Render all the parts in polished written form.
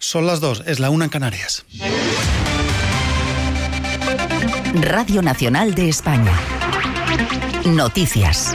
Son las 2, es la 1 en Canarias. Radio Nacional de España. Noticias.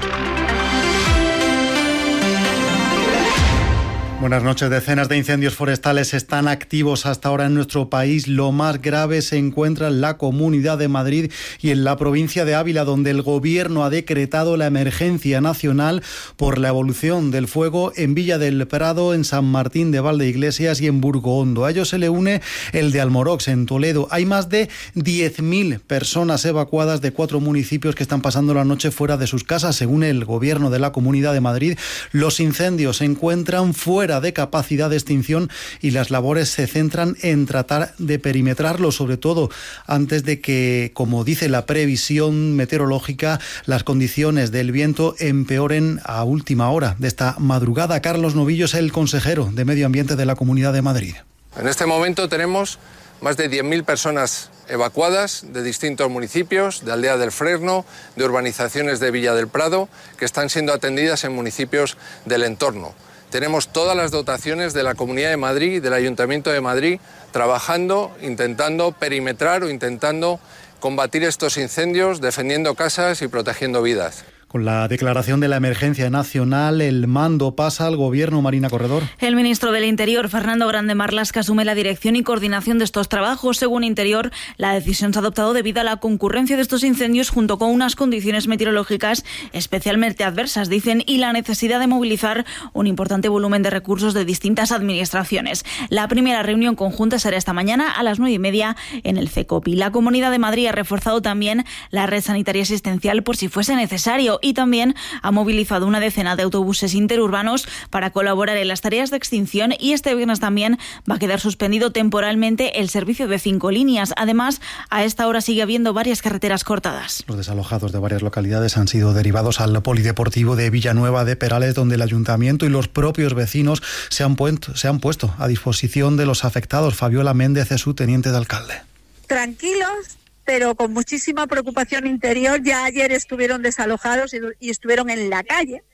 Buenas noches. Decenas de incendios forestales están activos hasta ahora en nuestro país. Lo más grave se encuentra en la Comunidad de Madrid y en la provincia de Ávila, donde el Gobierno ha decretado la emergencia nacional por la evolución del fuego en Villa del Prado, en San Martín de Valdeiglesias y en Burgoondo. A ello se le une el de Almorox, en Toledo. Hay más de 10.000 personas evacuadas de 4 municipios que están pasando la noche fuera de sus casas. Según el Gobierno de la Comunidad de Madrid, los incendios se encuentran fuera de capacidad de extinción y las labores se centran en tratar de perimetrarlo, sobre todo antes de que, como dice la previsión meteorológica, las condiciones del viento empeoren a última hora de esta madrugada. Carlos Novillo es el consejero de Medio Ambiente de la Comunidad de Madrid. En este momento tenemos más de 10.000 personas evacuadas de distintos municipios, de Aldea del Fresno, de urbanizaciones de Villa del Prado, que están siendo atendidas en municipios del entorno. Tenemos todas las dotaciones de la Comunidad de Madrid y del Ayuntamiento de Madrid trabajando, intentando perimetrar o intentando combatir estos incendios, defendiendo casas y protegiendo vidas. Con la declaración de la emergencia nacional, el mando pasa al Gobierno. Marina Corredor. El ministro del Interior, Fernando Grande Marlaska, asume la dirección y coordinación de estos trabajos. Según Interior, la decisión se ha adoptado debido a la concurrencia de estos incendios junto con unas condiciones meteorológicas especialmente adversas, dicen, y la necesidad de movilizar un importante volumen de recursos de distintas administraciones. La primera reunión conjunta será esta mañana a las 9:30 en el CECOPI. La Comunidad de Madrid ha reforzado también la red sanitaria asistencial por si fuese necesario, y también ha movilizado una decena de autobuses interurbanos para colaborar en las tareas de extinción, y este viernes también va a quedar suspendido temporalmente el servicio de 5 líneas. Además, a esta hora sigue habiendo varias carreteras cortadas. Los desalojados de varias localidades han sido derivados al polideportivo de Villanueva de Perales, donde el Ayuntamiento y los propios vecinos se han puesto a disposición de los afectados. Fabiola Méndez es su teniente de alcalde. Tranquilos, pero con muchísima preocupación interior. Ya ayer estuvieron desalojados y estuvieron en la calle,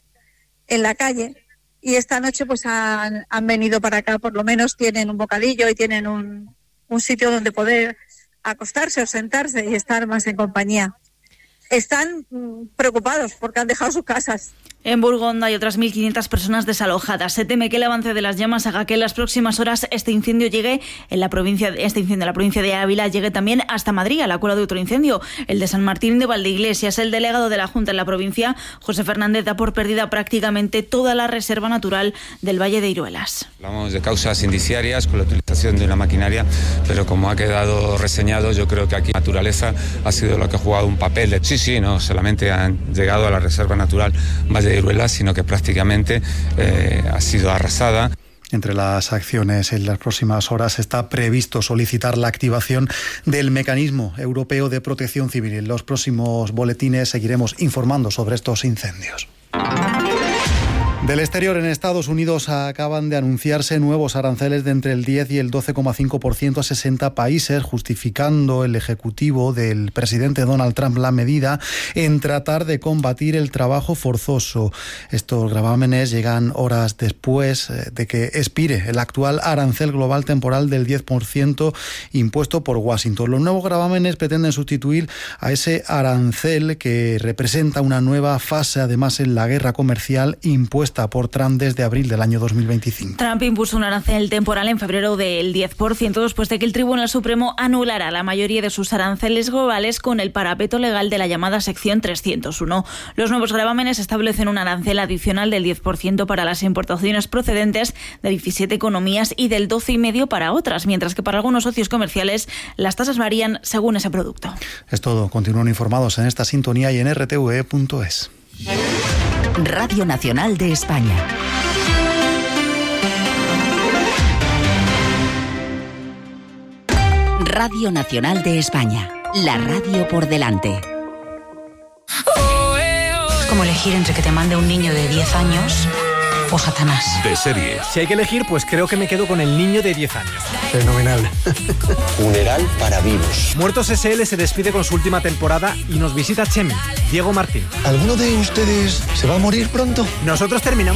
y esta noche pues han venido para acá. Por lo menos tienen un bocadillo y tienen un sitio donde poder acostarse o sentarse y estar más en compañía. Están preocupados porque han dejado sus casas. En Burgondo hay otras 1.500 personas desalojadas. Se teme que el avance de las llamas haga que en las próximas horas este incendio en la provincia de Ávila llegue también hasta Madrid, a la cola de otro incendio, el de San Martín de Valdeiglesias. El delegado de la Junta en la provincia, José Fernández, da por perdida prácticamente toda la reserva natural del Valle de Iruelas. Hablamos de causas indiciarias con la utilización de una maquinaria, pero como ha quedado reseñado, yo creo que aquí la naturaleza ha sido la que ha jugado un papel. No solamente han llegado a la reserva natural Valle de Iruelas, sino que prácticamente ha sido arrasada. Entre las acciones en las próximas horas está previsto solicitar la activación del Mecanismo Europeo de Protección Civil. En los próximos boletines seguiremos informando sobre estos incendios. Del exterior, en Estados Unidos acaban de anunciarse nuevos aranceles de entre el 10 y el 12,5% a 60 países, justificando el ejecutivo del presidente Donald Trump la medida en tratar de combatir el trabajo forzoso. Estos gravámenes llegan horas después de que expire el actual arancel global temporal del 10% impuesto por Washington. Los nuevos gravámenes pretenden sustituir a ese arancel que representa una nueva fase, además, en la guerra comercial impuesta por Trump desde abril del año 2025. Trump impuso un arancel temporal en febrero del 10%, después de que el Tribunal Supremo anulara la mayoría de sus aranceles globales con el parapeto legal de la llamada sección 301. Los nuevos gravámenes establecen un arancel adicional del 10% para las importaciones procedentes de 17 economías y del 12,5% para otras, mientras que para algunos socios comerciales las tasas varían según ese producto. Es todo. Continúen informados en esta sintonía y en rtve.es. Radio Nacional de España. Radio Nacional de España. La radio por delante. Es como elegir entre que te mande un niño de 10 años o Satanás. De serie. Si hay que elegir, pues creo que me quedo con el niño de 10 años. Fenomenal. Funeral para vivos. Muertos S.L. se despide con su última temporada y nos visita Chemi, Diego Martín. ¿Alguno de ustedes se va a morir pronto? Nosotros terminamos